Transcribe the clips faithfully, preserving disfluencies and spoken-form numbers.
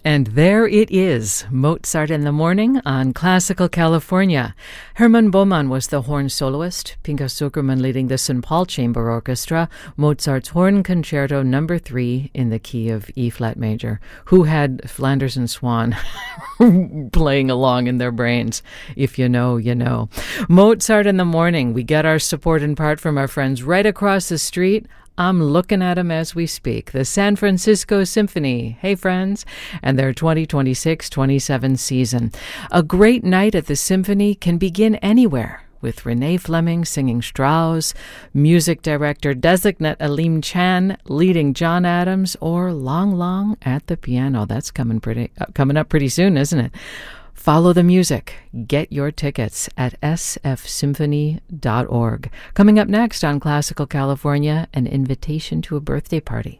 And there it is, Mozart in the Morning on Classical California. Hermann Bohmann was the horn soloist, Pinchas Zukerman leading the Saint Paul Chamber Orchestra, Mozart's Horn Concerto number three in the key of E-flat major. Who had Flanders and Swan playing along in their brains? If you know, you know. Mozart in the Morning. We get our support in part from our friends right across the street. I'm looking at them as we speak. The San Francisco Symphony. Hey, friends. And their twenty twenty-six twenty-seven season. A great night at the Symphony can begin anywhere, with Renee Fleming singing Strauss, music director designate Aleem Chan leading John Adams, or Long Long at the piano. That's coming pretty uh, coming up pretty soon, isn't it? Follow the music. Get your tickets at s f symphony dot org. Coming up next on Classical California, an invitation to a birthday party.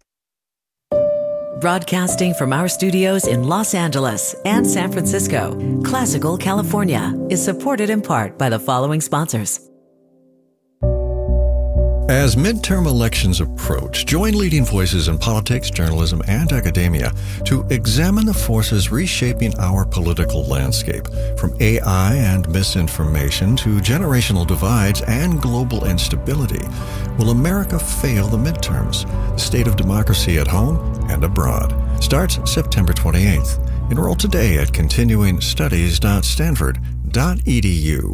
Broadcasting from our studios in Los Angeles and San Francisco, Classical California is supported in part by the following sponsors. As midterm elections approach, join leading voices in politics, journalism, and academia to examine the forces reshaping our political landscape, from A I and misinformation to generational divides and global instability. Will America fail the midterms? The state of democracy at home and abroad starts September twenty-eighth. Enroll today at continuing studies dot stanford dot e d u.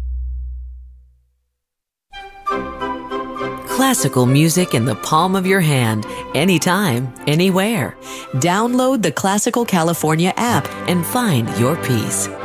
Classical music in the palm of your hand, anytime, anywhere. Download the Classical California app and find your peace.